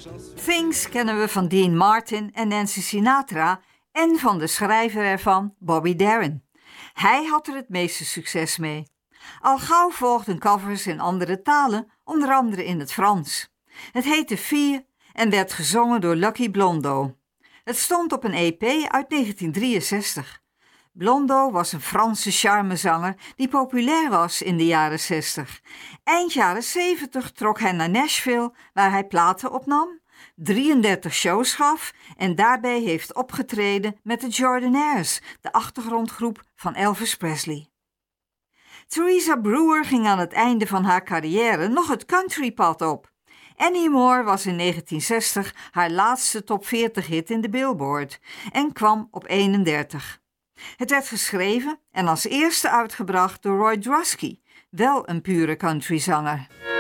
Things kennen we van Dean Martin en Nancy Sinatra en van de schrijver ervan, Bobby Darin. Hij had er het meeste succes mee. Al gauw volgden covers in andere talen, onder andere in het Frans. Het heette Vier en werd gezongen door Lucky Blondeau. Het stond op een EP uit 1963. Blondeau was een Franse charmezanger die populair was in de jaren 60. Eind jaren 70 trok hij naar Nashville, waar hij platen opnam, 33 shows gaf en daarbij heeft opgetreden met de Jordanaires, de achtergrondgroep van Elvis Presley. Teresa Brewer ging aan het einde van haar carrière nog het countrypad op. Anymore was in 1960 haar laatste top 40 hit in de Billboard en kwam op 31. Het werd geschreven en als eerste uitgebracht door Roy Drusky, wel een pure countryzanger.